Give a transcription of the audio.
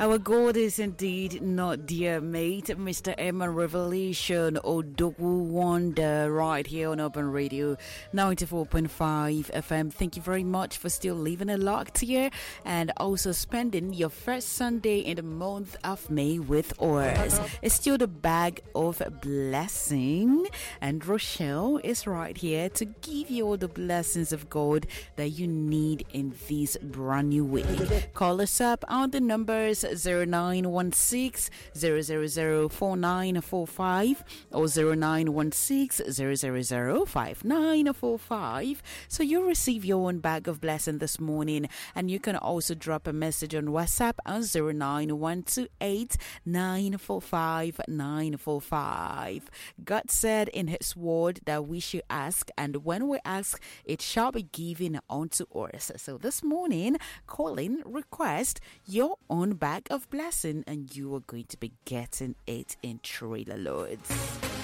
Our God is indeed not dear mate, Mr. Emma Revelation Odogu Wonder, right here on Urban Radio 94.5 FM. Thank you very much for still leaving it locked here and also spending your first Sunday in the month of May with us. It's still the bag of blessing, and Rochelle is right here to give you all the blessings of God that you need in this brand new week. Call us up on the numbers 0916 000 4945 or 0916 000 5945. So you'll receive your own bag of blessing this morning, and you can also drop a message on WhatsApp on 09128 945 945. God said in His word that we should ask, and when we ask, it shall be given unto us. So this morning, calling, request your own bag of blessing, and you are going to be getting it in trailer loads.